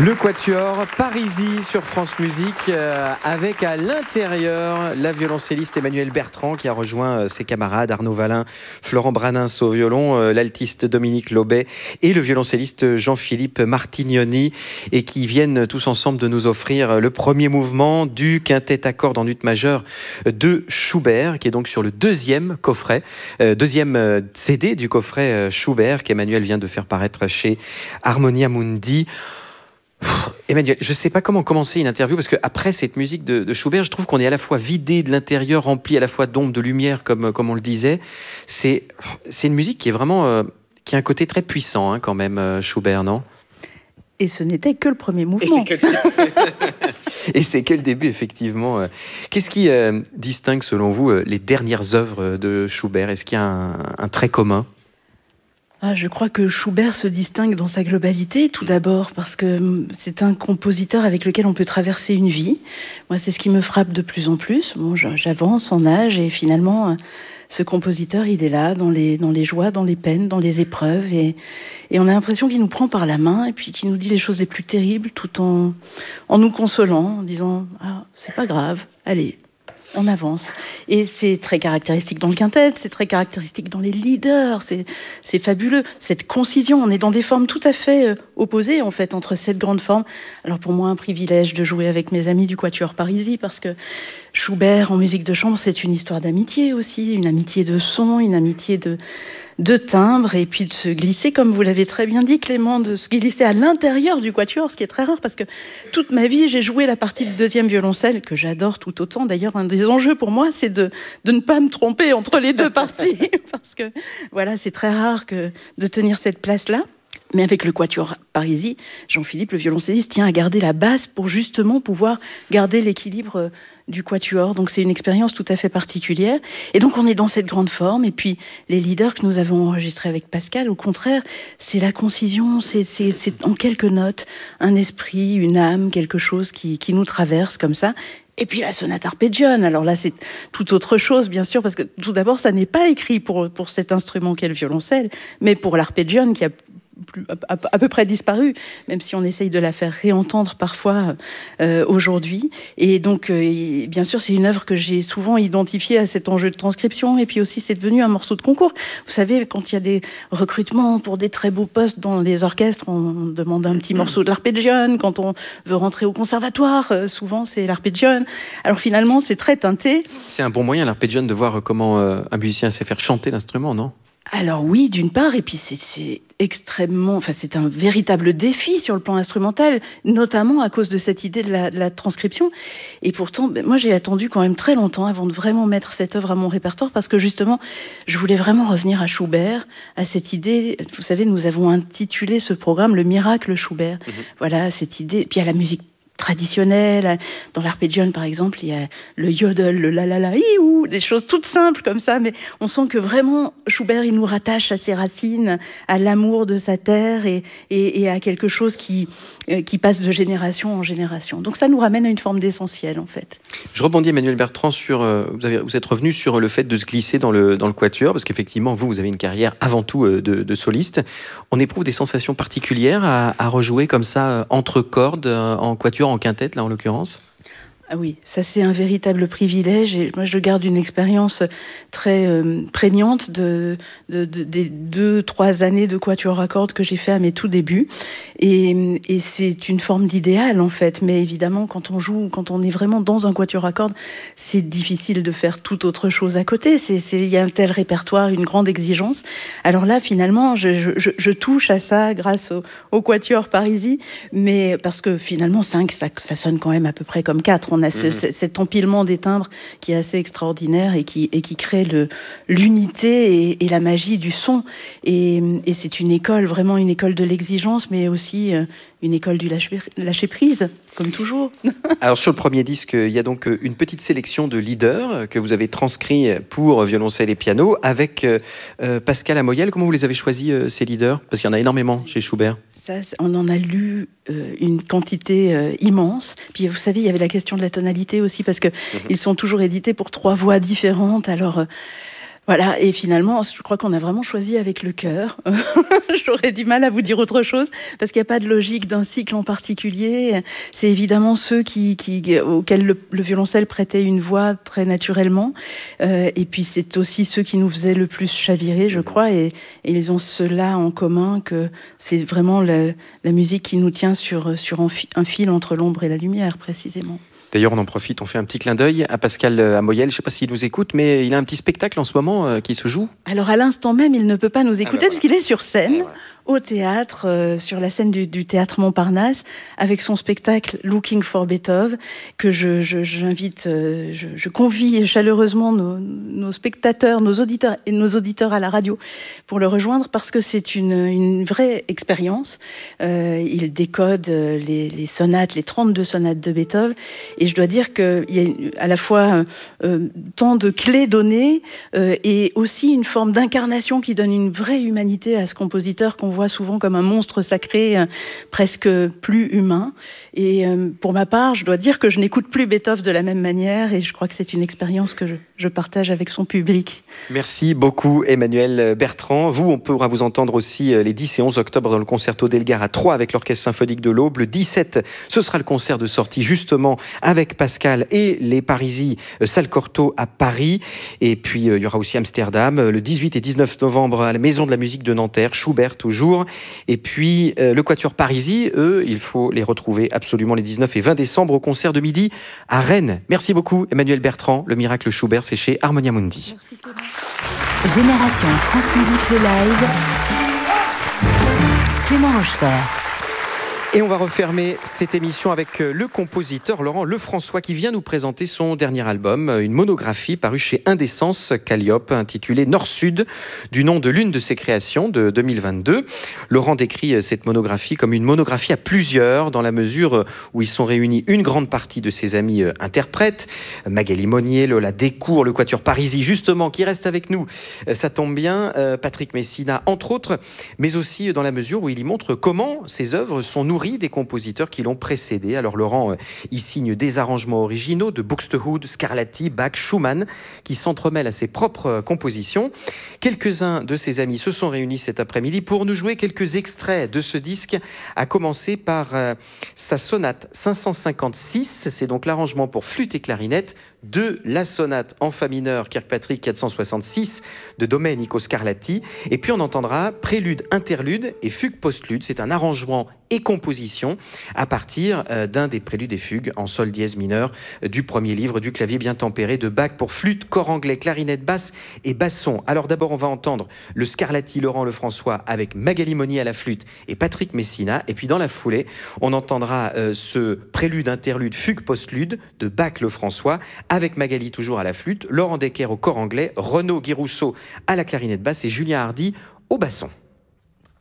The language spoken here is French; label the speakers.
Speaker 1: Le Quatuor Parisis sur France Musique avec à l'intérieur la violoncelliste Emmanuelle Bertrand qui a rejoint ses camarades Arnaud Valin, Florent Branins au violon, l'altiste Dominique Lobet et le violoncelliste Jean-Philippe Martignoni et qui viennent tous ensemble de nous offrir le premier mouvement du quintet à cordes en ut majeur de Schubert qui est donc sur le deuxième coffret, deuxième CD du coffret Schubert qu'Emmanuel vient de faire paraître chez Harmonia Mundi. Emmanuel, je ne sais pas comment commencer une interview parce qu'après cette musique de Schubert, je trouve qu'on est à la fois vidé de l'intérieur, rempli à la fois d'ombre, de lumière, comme on le disait. C'est une musique qui est vraiment qui a un côté très puissant quand même, Schubert, non ?
Speaker 2: Et ce n'était que le premier mouvement.
Speaker 1: Et c'est que le début, effectivement. Qu'est-ce qui distingue, selon vous, les dernières œuvres de Schubert ? Est-ce qu'il y a un trait commun ?
Speaker 2: Je crois que Schubert se distingue dans sa globalité, tout d'abord parce que c'est un compositeur avec lequel on peut traverser une vie. Moi, c'est ce qui me frappe de plus en plus. Bon, j'avance en âge et finalement, ce compositeur, il est là dans les joies, dans les peines, dans les épreuves et on a l'impression qu'il nous prend par la main et puis qu'il nous dit les choses les plus terribles tout en nous consolant, en disant « Ah, c'est pas grave, allez ». On avance. Et c'est très caractéristique dans le quintet, c'est très caractéristique dans les leaders, c'est fabuleux. Cette concision, on est dans des formes tout à fait opposées, en fait, entre cette grande forme. Alors pour moi, un privilège de jouer avec mes amis du Quatuor Parisis, parce que Schubert, en musique de chambre, c'est une histoire d'amitié aussi, une amitié de son, une amitié de timbre, et puis de se glisser, comme vous l'avez très bien dit, Clément, de se glisser à l'intérieur du quatuor, ce qui est très rare, parce que toute ma vie, j'ai joué la partie de deuxième violoncelle, que j'adore tout autant. D'ailleurs, un des enjeux pour moi, c'est de ne pas me tromper entre les deux parties, parce que voilà, c'est très rare de tenir cette place-là. Mais avec le Quatuor Parisis, Jean-Philippe, le violoncelliste, tient à garder la basse pour justement pouvoir garder l'équilibre du quatuor. Donc c'est une expérience tout à fait particulière. Et donc on est dans cette grande forme. Et puis les leaders que nous avons enregistrés avec Pascal, au contraire, c'est la concision, c'est en quelques notes, un esprit, une âme, quelque chose qui nous traverse comme ça. Et puis la sonate arpeggione, alors là c'est tout autre chose bien sûr, parce que tout d'abord ça n'est pas écrit pour cet instrument qu'est le violoncelle, mais pour l'arpeggione qui a à peu près disparu, même si on essaye de la faire réentendre parfois aujourd'hui. Et donc, bien sûr, c'est une œuvre que j'ai souvent identifiée à cet enjeu de transcription. Et puis aussi, c'est devenu un morceau de concours. Vous savez, quand il y a des recrutements pour des très beaux postes dans les orchestres, on demande un petit morceau de l'arpeggione. Quand on veut rentrer au conservatoire, souvent, c'est l'arpeggione. Alors finalement, c'est très teinté.
Speaker 1: C'est un bon moyen, l'arpeggione, de voir comment un musicien sait faire chanter l'instrument, non ?
Speaker 2: Alors oui, d'une part, et puis c'est extrêmement, enfin c'est un véritable défi sur le plan instrumental, notamment à cause de cette idée de la transcription. Et pourtant, moi j'ai attendu quand même très longtemps avant de vraiment mettre cette œuvre à mon répertoire, parce que justement, je voulais vraiment revenir à Schubert, à cette idée. Vous savez, nous avons intitulé ce programme Le Miracle Schubert. Voilà, cette idée. Puis à la musique traditionnelle. Dans l'arpeggione, par exemple, il y a le yodel, le la-la-la, iou, des choses toutes simples comme ça, mais on sent que vraiment, Schubert, il nous rattache à ses racines, à l'amour de sa terre et à quelque chose qui passe de génération en génération. Donc ça nous ramène à une forme d'essentiel, en fait.
Speaker 1: Je rebondis, Emmanuelle Bertrand, sur... vous êtes revenu sur le fait de se glisser dans le quatuor, parce qu'effectivement, vous avez une carrière avant tout de soliste. On éprouve des sensations particulières à rejouer comme ça, entre cordes, en quatuor, en quintette, là, en l'occurrence ?
Speaker 2: Ah oui, ça c'est un véritable privilège et moi je garde une expérience très prégnante des 2-3 années de quatuor à cordes que j'ai fait à mes tout débuts et c'est une forme d'idéal en fait, mais évidemment quand on est vraiment dans un quatuor à cordes, c'est difficile de faire toute autre chose à côté, il y a un tel répertoire, une grande exigence. Alors là finalement je touche à ça grâce au Quatuor Parisis, mais parce que finalement 5 ça sonne quand même à peu près comme 4. On a cet empilement des timbres qui est assez extraordinaire et qui crée l'unité et la magie du son. Et c'est une école, vraiment une école de l'exigence, mais aussi une école du lâcher prise, comme toujours.
Speaker 1: Alors sur le premier disque, il y a donc une petite sélection de leaders que vous avez transcrits pour violoncelle et piano avec Pascal Amoyel. Comment vous les avez choisis, ces leaders ? Parce qu'il y en a énormément chez Schubert.
Speaker 2: Ça, on en a lu une quantité immense. Puis vous savez, il y avait la question de la tonalité aussi, parce que ils sont toujours édités pour 3 voix différentes. Alors Voilà, et finalement, je crois qu'on a vraiment choisi avec le cœur. J'aurais du mal à vous dire autre chose, parce qu'il n'y a pas de logique d'un cycle en particulier. C'est évidemment ceux auxquels le violoncelle prêtait une voix très naturellement. Et puis c'est aussi ceux qui nous faisaient le plus chavirer, je crois. Et ils ont cela en commun, que c'est vraiment la musique qui nous tient sur un fil entre l'ombre et la lumière, précisément.
Speaker 1: D'ailleurs, on en profite, on fait un petit clin d'œil à Pascal Amoyel. Je ne sais pas s'il nous écoute, mais il a un petit spectacle en ce moment qui se joue.
Speaker 2: Alors, à l'instant même, il ne peut pas nous écouter parce qu'il est sur scène,
Speaker 1: voilà.
Speaker 2: Au théâtre, sur la scène du théâtre Montparnasse, avec son spectacle Looking for Beethoven, que j'invite, je convie chaleureusement nos spectateurs, nos auditeurs à la radio pour le rejoindre, parce que c'est une vraie expérience. Il décode les sonates, les 32 sonates de Beethoven, et je dois dire qu'il y a à la fois tant de clés données et aussi une forme d'incarnation qui donne une vraie humanité à ce compositeur qu'on voit souvent comme un monstre sacré, presque plus humain. Et pour ma part, je dois dire que je n'écoute plus Beethoven de la même manière, et je crois que c'est une expérience que je partage avec son public.
Speaker 1: Merci beaucoup Emmanuelle Bertrand. Vous, on pourra vous entendre aussi les 10 et 11 octobre dans le Concerto d'Elgar à Troyes avec l'Orchestre Symphonique de l'Aube. Le 17, ce sera le concert de sortie justement avec Pascal et les Parisi Salle Cortot à Paris. Et puis il y aura aussi Amsterdam le 18 et 19 novembre à la Maison de la Musique de Nanterre, Schubert toujours. Et puis le Quatuor Parisi, eux, il faut les retrouver absolument les 19 et 20 décembre au concert de midi à Rennes. Merci beaucoup Emmanuelle Bertrand. Le Miracle Schubert, c'est chez Harmonia Mundi.
Speaker 2: Merci Clément.
Speaker 3: Génération France Musique le live. Clément Rochefort.
Speaker 1: Et on va refermer cette émission avec le compositeur Laurent Lefrançois qui vient nous présenter son dernier album, une monographie parue chez Indécence Calliope intitulée Nord-Sud, du nom de l'une de ses créations de 2022. Laurent décrit cette monographie comme une monographie à plusieurs, dans la mesure où ils sont réunis une grande partie de ses amis interprètes, Magali Monnier, Lola Descours, le Quatuor Parisi justement qui reste avec nous, ça tombe bien, Patrick Messina entre autres, mais aussi dans la mesure où il y montre comment ses œuvres sont nourries des compositeurs qui l'ont précédé. Alors Laurent y signe des arrangements originaux de Buxtehude, Scarlatti, Bach, Schumann, qui s'entremêlent à ses propres compositions. Quelques-uns de ses amis se sont réunis cet après-midi pour nous jouer quelques extraits de ce disque, à commencer par sa sonate 556, c'est donc l'arrangement pour flûte et clarinette de la sonate en fa mineur Kirkpatrick 466 de Domenico Scarlatti, et puis on entendra prélude, interlude et fugue postlude. C'est un arrangement et composition à partir d'un des préludes et fugues en sol dièse mineur du premier livre du clavier bien tempéré de Bach pour flûte, corps anglais, clarinette basse et basson. Alors d'abord on va entendre le Scarlatti Laurent Lefrançois avec Magali Monnier à la flûte et Patrick Messina, et puis dans la foulée on entendra ce prélude, interlude, fugue postlude de Bach Lefrançois avec Magali toujours à la flûte, Laurent Decker au corps anglais, Renaud Guirousseau à la clarinette basse et Julien Hardy au basson.